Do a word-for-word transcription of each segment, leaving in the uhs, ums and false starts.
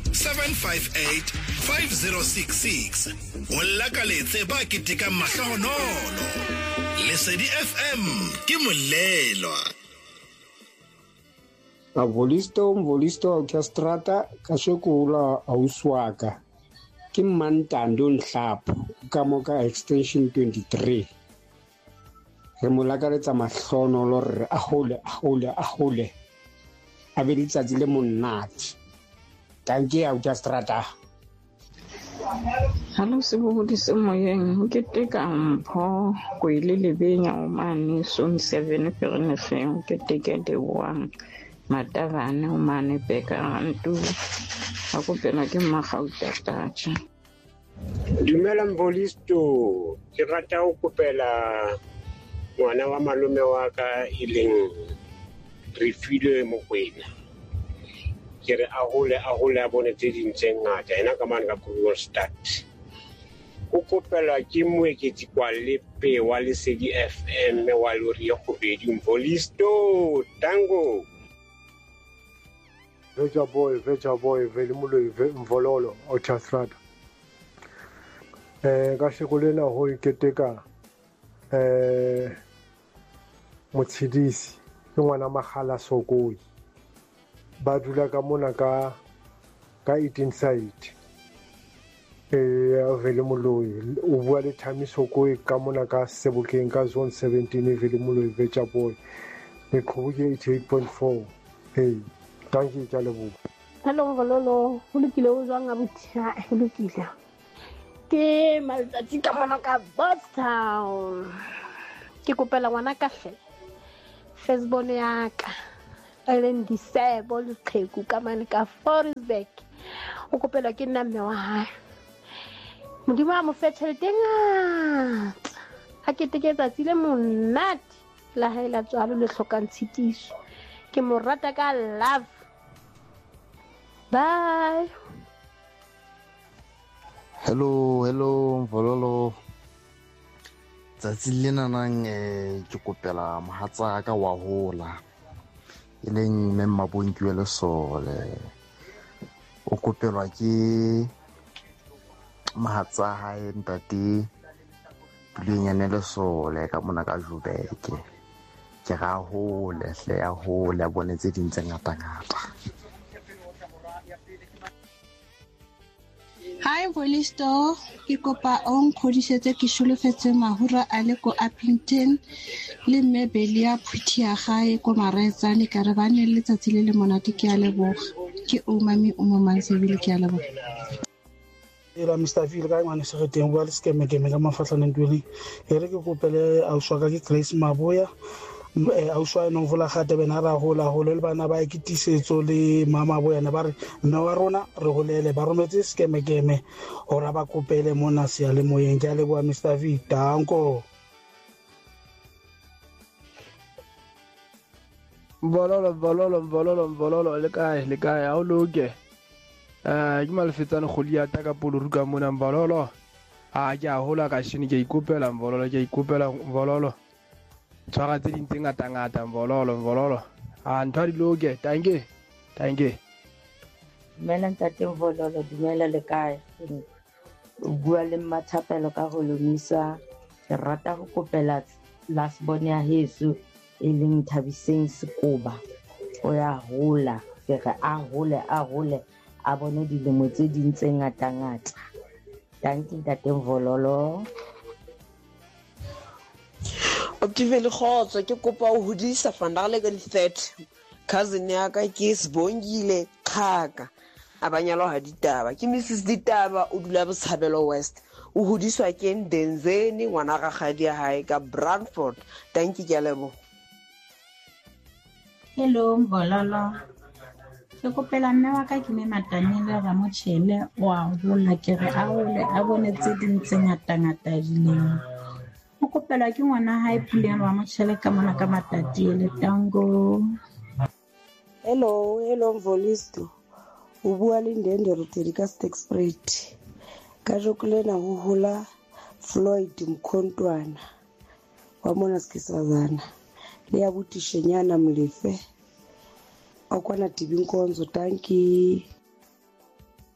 seven five eight five zero six six. Walla ka letse ba kitika mahlohonolo. Lesedi F M ke molelwa. A volisto volisto orchestrata ka shekula auswaka. Ke Mantando Nhlapo ka moka extension twenty-three. Re molakaletsa mahlohonolo re a hole a hole a hole. A be letsatsi le monate. Tanki ya orchestrata. Hello, Sibuhudi Semoyeng. Ukiteka mpho kwele lebenya umane son seven pernefe ukiteka de one matavane umane beka antu akupena ke magauta tacha. Dumela mbolisto ke rata o kopela ngwana wa malome wa ka ileng Refile Mokwena. Ke re a hole a hole a bone tse dintse ngata ena ka mane ka Google Start. O kopela ke moeketsi kwa lepe wa Lesedi F M wa lori ya khobedi mbolisto tango. Veja boy, veja boy, vele mulo mvololo orchestrata. Eh ka shekolena ho iketeka eh motshidisi ke ngwana magala sokoi. Ba dula ka mona ka ka eighteen side. Eh vele moloi o bua le Thamiso koi ka mona ka Sebokeng ka zone seventeen vele moloi veja boy. Le khobuke eighty-eight point four. Hey, thank you Jalebo. Hello Vololo, ho lokile o jwang abuti? Ha ho lokile. Ke matsatsi ka mona ka Boston. Ke kopela ngwana ka hle. Firstborn ya ka. Ellen disable qheku ka mane ka Forestburg. O kopela ke nna mme wa hae. Modimo a mo fe tjhelete ngata. Ha ke teketsa tsile monate la haela tswalo le hlokang tshitiso. Ke mo rata ka love. Bye. Hello, hello, Vololo. Tsatsi lena nang eh ke kopela mohatsa ka wa hola. Ileng memma bonkiwe le sole. O kopelwa ke mahatsa hae ntate Pulenyane le sole ka mona ka Jubeke. Ke ga hole hle ya hole bone tse dintse ngata ngata. Hi Volisto, ke kopa on kgodisetse ke sholofetse mahura a le ko Appington le mebele ya phuthi ya gae ko Maretsane ka re bane letsatsi le le monate ke a leboga. Ke o mami o mo mansebile ke a leboga. Ela Mister Phil ka ngwana se reteng bua le skeme ke me ka mafatlana ntwele. Ere ke kopele a uswa ka ke Grace Maboya. A uswa no vola gate bena ra hola holo le bana ba ikitisetso le mama boyana ba re nna wa rona re golele ba rometse skeme keme ora ba kopele mona sia le moyeng ke a le bua Mister V tanko. Bololo bololo bololo bololo le kae le kae a o loke. Eh ke malefetsane kholia ta ka poloruka mona bololo. A ja hola ka shini ke ikopela bololo ke ikopela bololo. Tswara tse dintse ngata ngata mbololo mbololo a ntwa di loke tanke tanke Dumela ntate Vololo, dumela le kae o bua le Mathapelo ka ho lomisa ke rata ho kopela last born ya heso e leng Thabiseng Sekoba o ya hola ke re a hole a hole a bone dilemo tse dintse ngata ngata. Tanke ntate Vololo. Optivele khotso ke kopa o hodisa fandale ka di thirty cousin ya ka ke Sibongile Khaka abanyalo ha ditaba ke Missus Ditaba o dula Botshabelo West o hodiswa ke Ndenzeni ngwana ga gadi ya hae ka Brantford. Thank you ke lebo. Hello Mbololo, ke kopela nna wa ka ke me Matanele ga motshele wa hola ke re a hole a bone tse dintse ngata ngata dileng. O kopela ke ngwana hae Pulenyane wa motshele ka mona ka Matati le tango. Hello, hello Volisto. O bua le Ndende Ruteri ka Stakespruit. Ka jokulena ho hola Floyd Mkhontwana wa mona Skisazana. Le ya butishenyana Mlefe. Akwana Tibinkonzo tanki.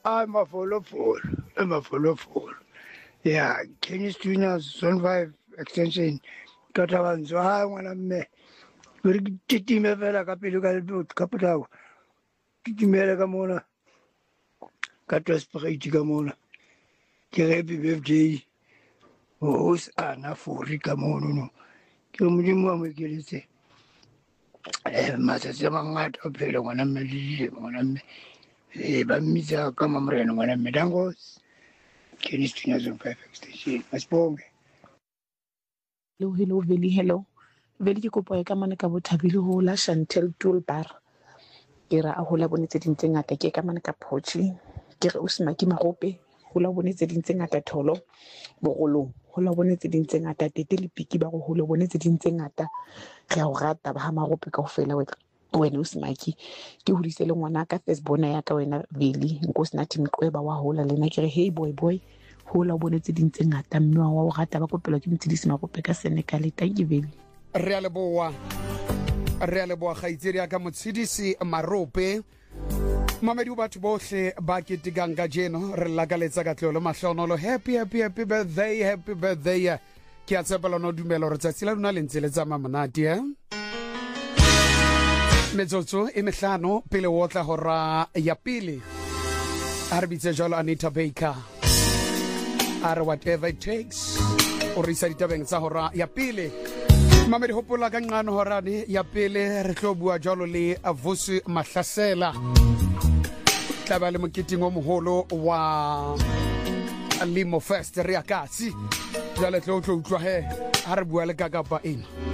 I'm a follow for. I'm a follow for. Yeah, Kenny's Juniors, Zone five extension. Katawanzo, I want to me. We're getting a vela capital capital. Kitimela Gamona. Katas Pariti Gamona. Happy birthday. Oh, Anna for Ricamono. Kimujimu, we get it. Say, Masasamangat of Pelo, one of me, one of me. Bamisa kama mreno mwana medangos Kenny's Juniors on five extension asponge. Hello hello veli hello veli ke kopo e ka mane ka bothabile ho la Chantel Toolbar ke ra a hola bonetse dintse ngata ke ka mane ka Potchi ke re o se maki magope hola bonetse dintse ngata tholo bogolong hola bonetse dintse ngata tete le piki ba go hola bonetse dintse ngata re a o rata ba ha magope ka ofela wena wena o semaki ke hodise le ngwana ka firstborn ya ka wena veli nkosi nathi mqweba wa hola lena ke re hey boy boy hola bonetse dintse ngata mme wa o rata ba kopela ke mtsidisi magope ka Senegal thank you veli re a leboa re a leboa gaitsedi ya ka motsidisi marope mamedi o batho bohle ba ketekang ka jeno re lakaletsa ka tlolo mahlonolo happy happy happy birthday happy birthday ke a tsepela no dumelo re tsatsi la lona le ntse le tsama monate eh metsotso e mehlano pele o tla hora ya pele a re bitse jalo Anita Baker a re whatever it takes o re isa ditabeng tsa hora ya pele mamedi hopola ka nqano horane ya pele re tlo bua jalo le Avusi Mahlasela taba le moketing o moholo wa Limo Fest re akatsi jalo tlo tlo utlwa he a re bua le ka kapa ena